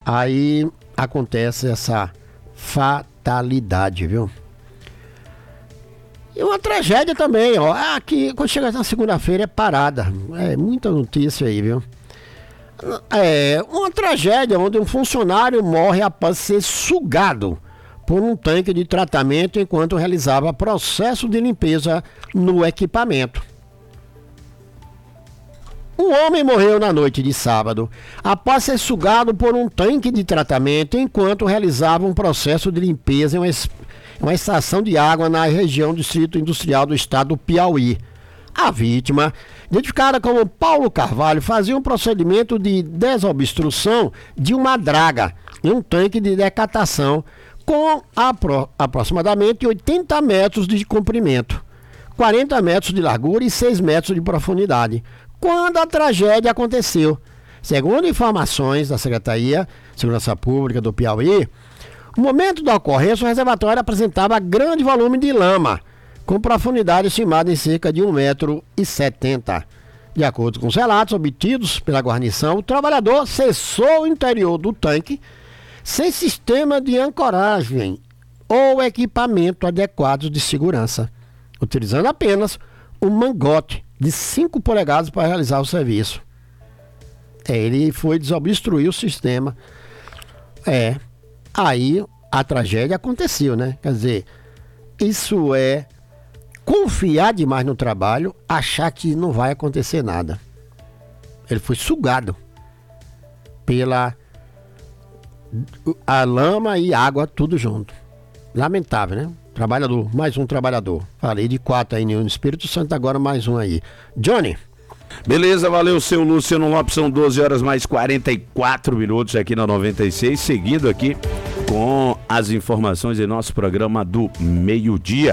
Aí acontece essa fatalidade, viu? E uma tragédia também, ó. Aqui, quando chega na segunda-feira, é parada. É muita notícia aí, viu? É uma tragédia onde um funcionário morre após ser sugado por um tanque de tratamento enquanto realizava processo de limpeza no equipamento. Um homem morreu na noite de sábado após ser sugado por um tanque de tratamento enquanto realizava um processo de limpeza em uma estação de água na região do Distrito Industrial do estado do Piauí. A vítima, identificada como Paulo Carvalho, fazia um procedimento de desobstrução de uma draga em um tanque de decatação com aproximadamente 80 metros de comprimento, 40 metros de largura e 6 metros de profundidade, quando a tragédia aconteceu. Segundo informações da Secretaria de Segurança Pública do Piauí, no momento da ocorrência, o reservatório apresentava grande volume de lama, com profundidade estimada em cerca de 1,70 m. De acordo com os relatos obtidos pela guarnição, o trabalhador cessou o interior do tanque sem sistema de ancoragem ou equipamento adequado de segurança, utilizando apenas um mangote de 5 polegadas para realizar o serviço. Ele foi desobstruir o sistema. Aí a tragédia aconteceu, né? Quer dizer, isso é confiar demais no trabalho, achar que não vai acontecer nada. Ele foi sugado pela a lama e água, tudo junto. Lamentável, né? Trabalhador, mais um trabalhador. Falei de 4 aí no Espírito Santo, agora mais um aí. Johnny. Beleza, valeu, seu Luciano Lopes, são 12 horas mais 44 minutos aqui na 96, seguindo aqui com as informações em nosso programa do meio-dia.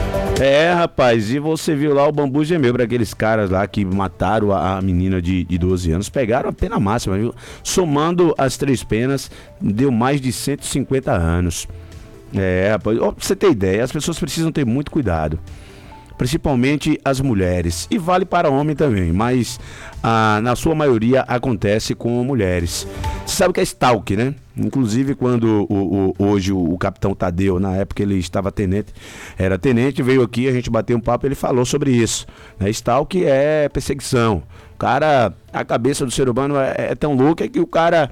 Rapaz, e você viu lá o bambu gemeu para aqueles caras lá que mataram a menina de 12 anos, pegaram a pena máxima, viu? Somando as 3 penas, deu mais de 150 anos. Rapaz, pra você ter ideia, as pessoas precisam ter muito cuidado, principalmente as mulheres, e vale para homem também, mas na sua maioria acontece com mulheres. Você sabe o que é stalk, né? Inclusive quando hoje o capitão Tadeu, na época ele estava era tenente, veio aqui, a gente bateu um papo, ele falou sobre isso, né? Stalk é perseguição. O cara, a cabeça do ser humano é tão louca que o cara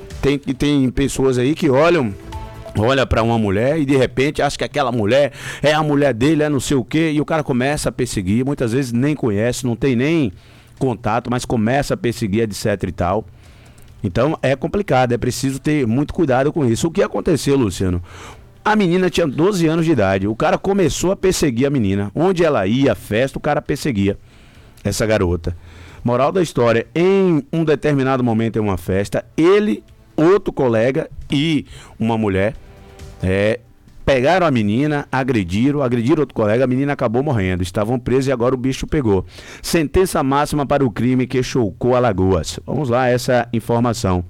tem pessoas aí que olha pra uma mulher e de repente acha que aquela mulher é a mulher dele, é não sei o que, e o cara começa a perseguir, muitas vezes nem conhece, não tem nem contato, mas começa a perseguir, etc e tal. Então é complicado, é preciso ter muito cuidado com isso. O que aconteceu, Luciano? A menina tinha 12 anos de idade, o cara começou a perseguir a menina, onde ela ia, festa, o cara perseguia essa garota. Moral da história, em um determinado momento em uma festa, ele, outro colega e uma mulher pegaram a menina, agrediram outro colega, a menina acabou morrendo, estavam presos e agora o bicho pegou. Sentença máxima para o crime que chocou Alagoas. Vamos lá, essa informação.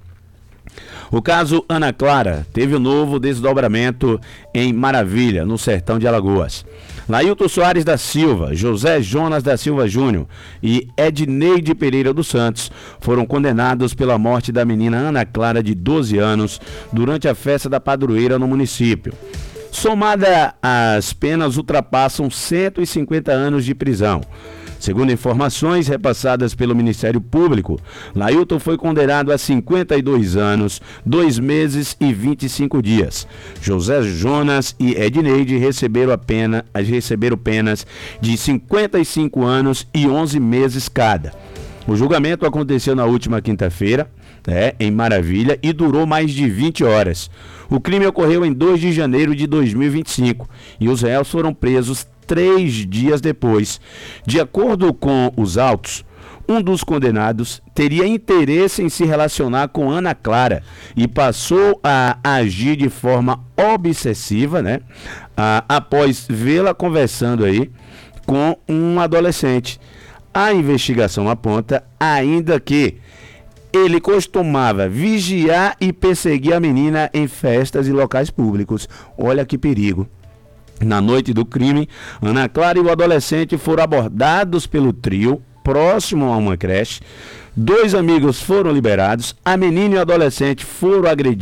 O caso Ana Clara teve um novo desdobramento em Maravilha, no sertão de Alagoas. Lailton Soares da Silva, José Jonas da Silva Júnior e Edneide Pereira dos Santos foram condenados pela morte da menina Ana Clara, de 12 anos, durante a festa da padroeira no município. Somada, as penas ultrapassam 150 anos de prisão. Segundo informações repassadas pelo Ministério Público, Lailton foi condenado a 52 anos, 2 meses e 25 dias. José Jonas e Edneide receberam penas de 55 anos e 11 meses cada. O julgamento aconteceu na última quinta-feira, em Maravilha, e durou mais de 20 horas. O crime ocorreu em 2 de janeiro de 2025 e os réus foram presos 3 dias depois. De acordo com os autos, um dos condenados teria interesse em se relacionar com Ana Clara e passou a agir de forma obsessiva, após vê-la conversando aí com um adolescente. A investigação aponta ainda que ele costumava vigiar e perseguir a menina em festas e locais públicos. Olha que perigo. Na noite do crime, Ana Clara e o adolescente foram abordados pelo trio, próximo a uma creche. 2 amigos foram liberados, a menina e o adolescente foram agredidos